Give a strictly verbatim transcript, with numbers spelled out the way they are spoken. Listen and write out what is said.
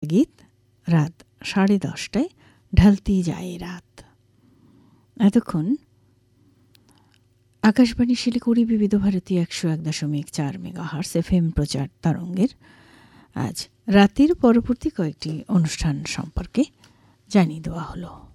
গীত রাত সাড়ে দশটায় ঢলতি যায় রাত। এতক্ষণ আকাশবাণী শিলিগুড়ি বিবিধ ভারতী একশো এক দশমিক চার মেগাহার্টজ এফ এম প্রচার তরঙ্গের আজ রাতের পরবর্তী কয়েকটি অনুষ্ঠান সম্পর্কে জানিয়ে দেওয়া হলো।